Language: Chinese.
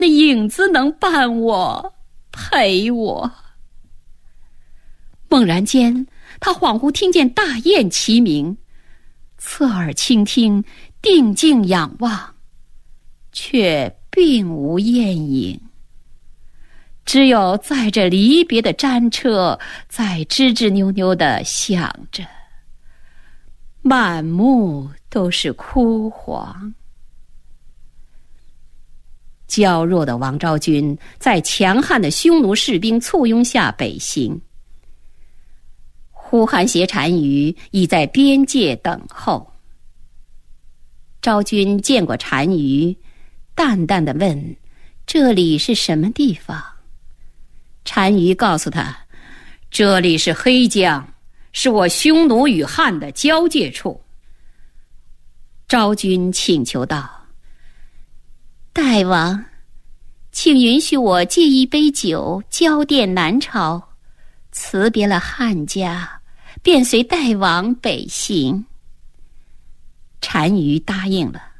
那影子能伴我，陪我。猛然间，他恍惚听见大雁齐鸣，侧耳倾听，定睛仰望，却并无雁影，只有载着离别的战车在吱吱扭扭地响着，满目都是枯黄。娇弱的王昭君在强悍的匈奴士兵簇拥下北行，呼韩邪单于已在边界等候。昭君见过单于，淡淡地问：“这里是什么地方？”单于告诉他：“这里是黑江，是我匈奴与汉的交界处。”昭君请求道：“大王，请允许我借一杯酒，交奠南朝，辞别了汉家，便随大王北行。”单于答应了。